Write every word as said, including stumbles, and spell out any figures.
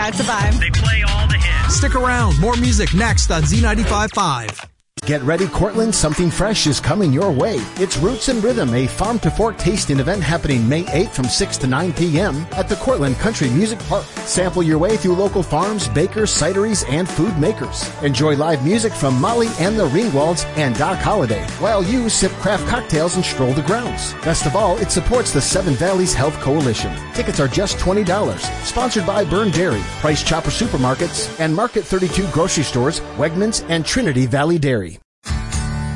Yeah, it's a vibe. They play all the hits. Stick around. More music next on Z ninety-five point five. Get ready, Cortland. Something fresh is coming your way. It's Roots and Rhythm, a farm to fork tasting event happening May eighth from six to nine p.m. at the Cortland Country Music Park. Sample your way through local farms, bakers, cideries, and food makers. Enjoy live music from Molly and the Ringwalds and Doc Holliday, while you sip craft cocktails and stroll the grounds. Best of all, it supports the Seven Valleys Health Coalition. Tickets are just twenty dollars. Sponsored by Burn Dairy, Price Chopper Supermarkets, and Market thirty-two grocery stores, Wegmans, and Trinity Valley Dairy.